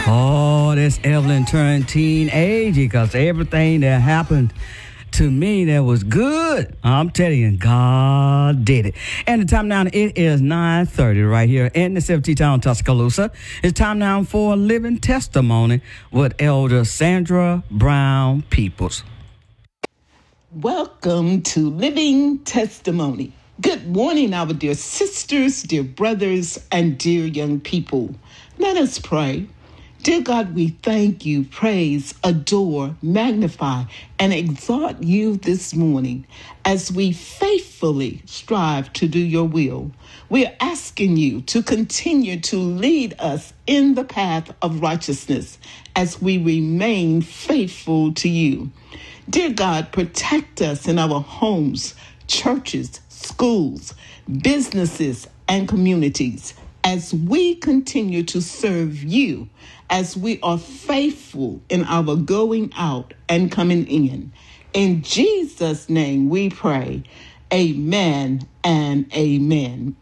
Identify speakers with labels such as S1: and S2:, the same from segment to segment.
S1: Oh, this Evelyn turned teenage because everything that happened to me that was good, I'm telling you, God did it. And the time now, it is 9:30 right here in the 17th town, Tuscaloosa. It's time now for Living Testimony with Elder Sandra Brown Peoples.
S2: Welcome to Living Testimony. Good morning, our dear sisters, dear brothers, and dear young people. Let us pray. Dear God, we thank you, praise, adore, magnify, and exalt you this morning as we faithfully strive to do your will. We are asking you to continue to lead us in the path of righteousness as we remain faithful to you. Dear God, protect us in our homes, churches, schools, businesses, and communities as we continue to serve you, as we are faithful in our going out and coming in. In Jesus' name we pray. Amen and amen.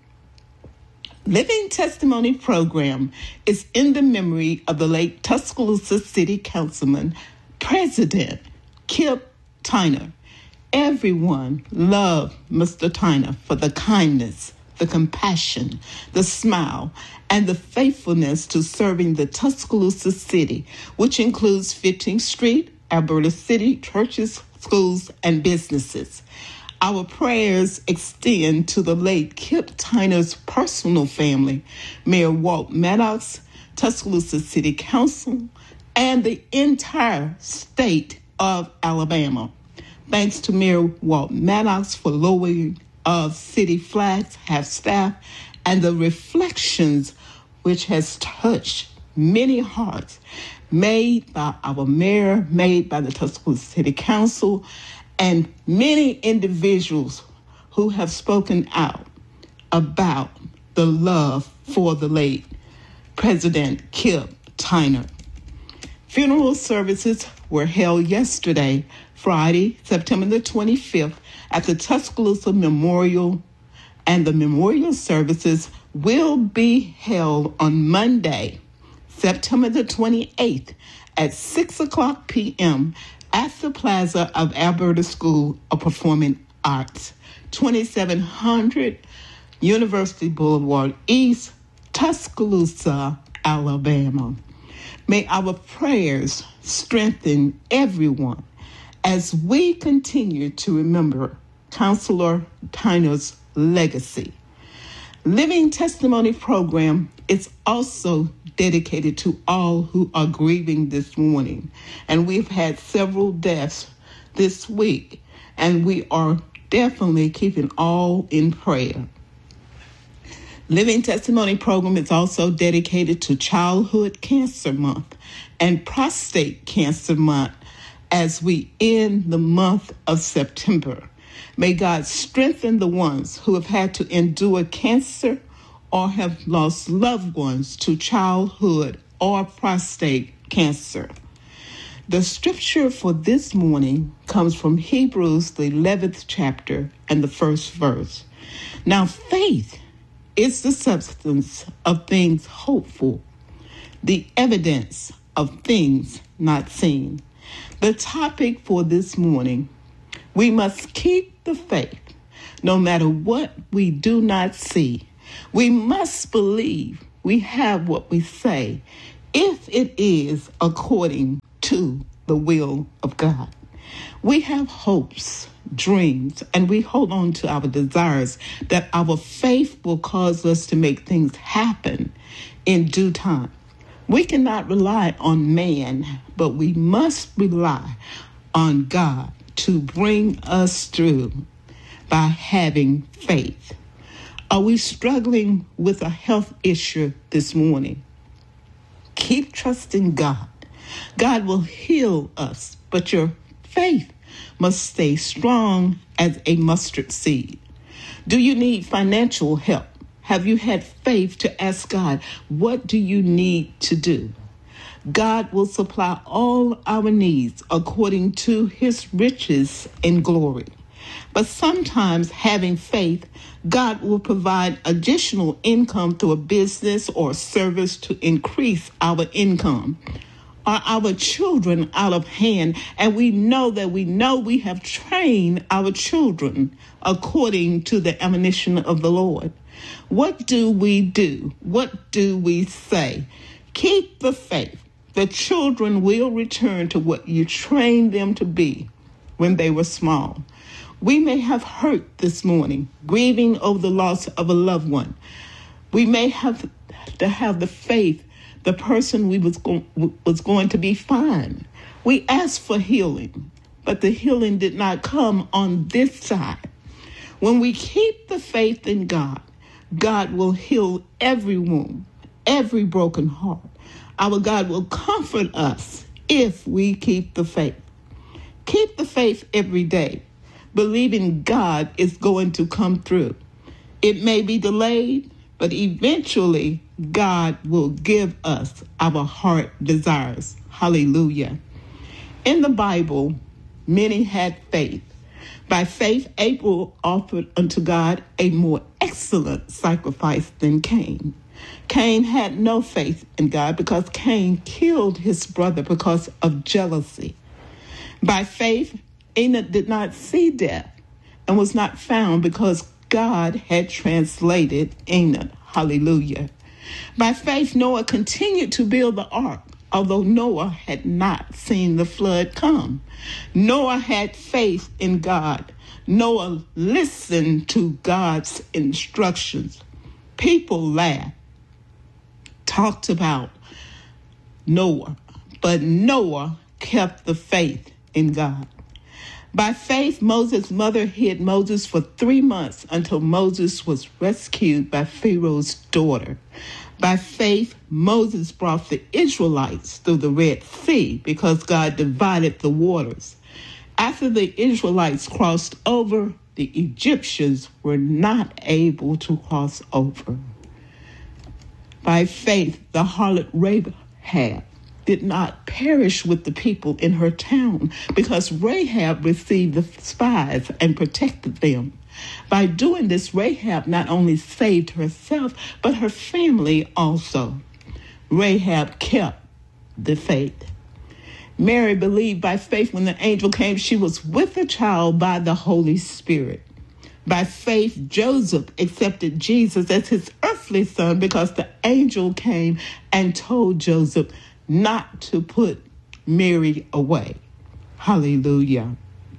S2: Living Testimony program is in the memory of the late Tuscaloosa City Councilman, President Kip Tyner. Everyone loved Mr. Tyner for the kindness, the compassion, the smile, and the faithfulness to serving the Tuscaloosa City, which includes 15th Street, Alberta City, churches, schools, and businesses. Our prayers extend to the late Kip Tyner's personal family, Mayor Walt Maddox, Tuscaloosa City Council, and the entire state of Alabama. Thanks to Mayor Walt Maddox for lowering of city flags, half-staff, and the reflections which has touched many hearts, made by our mayor, made by the Tuscaloosa City Council, and many individuals who have spoken out about the love for the late President Kip Tyner. Funeral services were held yesterday, Friday, September the 25th, at the Tuscaloosa Memorial, and the memorial services will be held on Monday, September the 28th at 6 o'clock p.m. at the Plaza of Alberta School of Performing Arts, 2700 University Boulevard East, Tuscaloosa, Alabama. May our prayers strengthen everyone as we continue to remember Councilor Tyner's legacy. Living Testimony program is also dedicated to all who are grieving this morning. And we've had several deaths this week, and we are definitely keeping all in prayer. Living Testimony program is also dedicated to Childhood Cancer Month and Prostate Cancer Month as we end the month of September. May God strengthen the ones who have had to endure cancer or have lost loved ones to childhood or prostate cancer. The scripture for this morning comes from Hebrews, the 11th chapter and the first verse. Now faith is the substance of things hoped for, the evidence of things not seen. The topic for this morning: we must keep the faith no matter what we do not see. We must believe we have what we say if it is according to the will of God. We have hopes, dreams, and we hold on to our desires that our faith will cause us to make things happen in due time. We cannot rely on man, but we must rely on God to bring us through by having faith. Are we struggling with a health issue this morning? Keep trusting God. God will heal us, but your faith must stay strong as a mustard seed. Do you need financial help? Have you had faith to ask God, what do you need to do? God will supply all our needs according to his riches in glory. But sometimes having faith, God will provide additional income through a business or service to increase our income. Are our children out of hand? And we know we have trained our children according to the admonition of the Lord. What do we do? What do we say? Keep the faith. The children will return to what you trained them to be when they were small. We may have hurt this morning, grieving over the loss of a loved one. We may have to have the faith the person was going to be fine. We asked for healing, but the healing did not come on this side. When we keep the faith in God, God will heal every wound, every broken heart. Our God will comfort us if we keep the faith. Keep the faith every day, believing God is going to come through. It may be delayed, but eventually God will give us our heart desires. Hallelujah. In the Bible, many had faith. By faith, Abel offered unto God a more excellent sacrifice than Cain. Cain had no faith in God because Cain killed his brother because of jealousy. By faith, Enoch did not see death and was not found because God had translated Enoch. Hallelujah. By faith, Noah continued to build the ark, although Noah had not seen the flood come. Noah had faith in God. Noah listened to God's instructions. People laughed, talked about Noah, but Noah kept the faith in God. By faith, Moses' mother hid Moses for 3 months until Moses was rescued by Pharaoh's daughter. By faith, Moses brought the Israelites through the Red Sea because God divided the waters. After the Israelites crossed over, the Egyptians were not able to cross over. By faith, the harlot Rahab did not perish with the people in her town because Rahab received the spies and protected them. By doing this, Rahab not only saved herself, but her family also. Rahab kept the faith. Mary believed by faith when the angel came. She was with a child by the Holy Spirit. By faith, Joseph accepted Jesus as his earthly son because the angel came and told Joseph not to put Mary away. Hallelujah.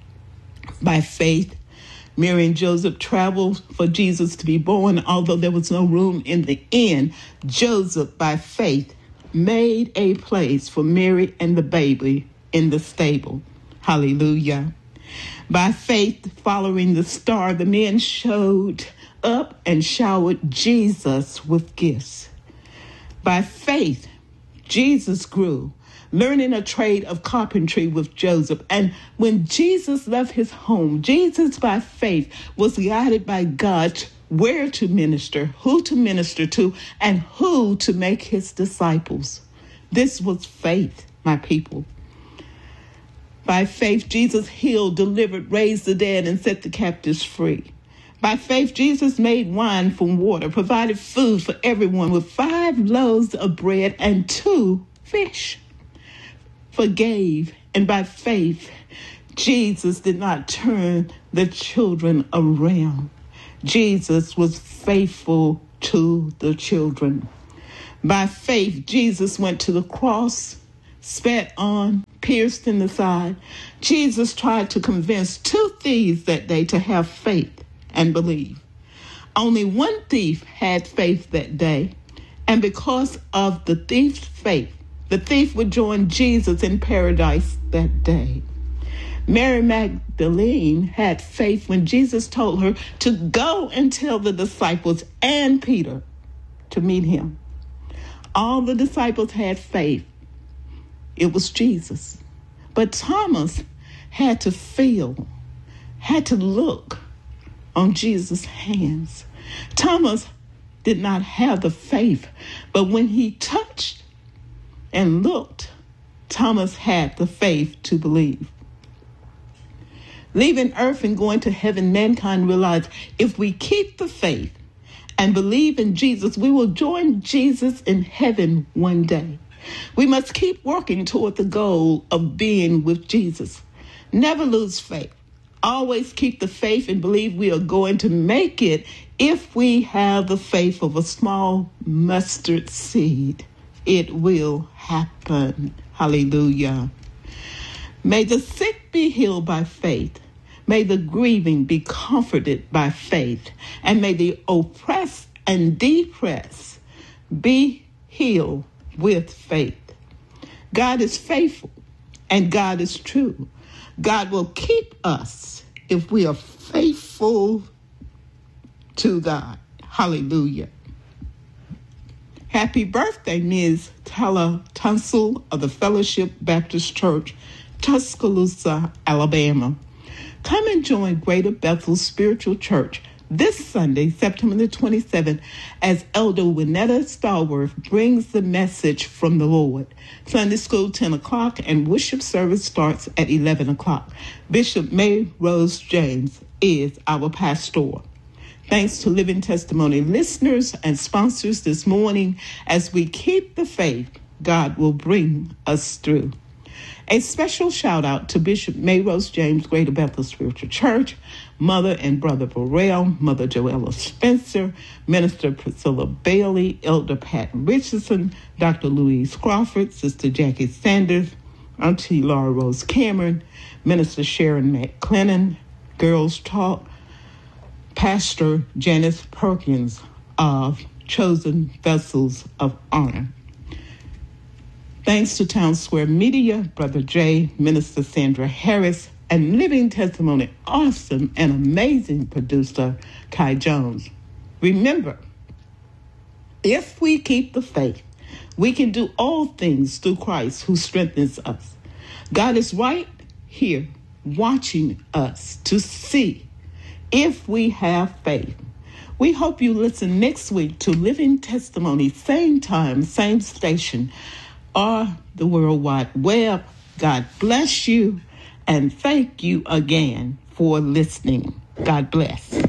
S2: By faith, Mary and Joseph traveled for Jesus to be born. Although there was no room in the inn, Joseph, by faith, made a place for Mary and the baby in the stable. Hallelujah. By faith, following the star, the men showed up and showered Jesus with gifts. By faith, Jesus grew, learning a trade of carpentry with Joseph. And when Jesus left his home, Jesus, by faith, was guided by God where to minister, who to minister to, and who to make his disciples. This was faith, my people. By faith, Jesus healed, delivered, raised the dead, and set the captives free. By faith, Jesus made wine from water, provided food for everyone with 5 loaves of bread and 2 fish. Forgave, and by faith, Jesus did not turn the children around. Jesus was faithful to the children. By faith, Jesus went to the cross, spat on, pierced in the side. Jesus tried to convince 2 thieves that day to have faith and believe. Only 1 thief had faith that day, and because of the thief's faith, the thief would join Jesus in paradise that day. Mary Magdalene had faith when Jesus told her to go and tell the disciples and Peter to meet him. All the disciples had faith. It was Jesus. But Thomas had to feel, had to look on Jesus' hands. Thomas did not have the faith, but when he touched and looked, Thomas had the faith to believe. Leaving earth and going to heaven, mankind realized if we keep the faith and believe in Jesus, we will join Jesus in heaven one day. We must keep working toward the goal of being with Jesus. Never lose faith. Always keep the faith and believe we are going to make it if we have the faith of a small mustard seed. It will happen. Hallelujah. May the sick be healed by faith. May the grieving be comforted by faith. And may the oppressed and depressed be healed with faith. God is faithful and God is true. God will keep us if we are faithful to God. Hallelujah. Happy birthday, Ms. Tala Tunsil of the Fellowship Baptist Church, Tuscaloosa, Alabama. Come and join Greater Bethel Spiritual Church this Sunday, September the 27th, as Elder Winetta Stallworth brings the message from the Lord. Sunday school, 10 o'clock, and worship service starts at 11 o'clock. Bishop May Rose James is our pastor. Thanks to Living Testimony listeners and sponsors this morning. As we keep the faith, God will bring us through. A special shout out to Bishop May Rose James, Greater Bethel Spiritual Church, Mother and Brother Burrell, Mother Joella Spencer, Minister Priscilla Bailey, Elder Pat Richardson, Dr. Louise Crawford, Sister Jackie Sanders, Auntie Laura Rose Cameron, Minister Sharon McClennan, Girls Talk, Pastor Janice Perkins of Chosen Vessels of Honor. Thanks to Town Square Media, Brother Jay, Minister Sandra Harris, and Living Testimony awesome and amazing producer Kai Jones. Remember, if we keep the faith, we can do all things through Christ who strengthens us. God is right here watching us to see if we have faith. We hope you listen next week to Living Testimony, same time, same station, or the World Wide Web. God bless you, and thank you again for listening. God bless.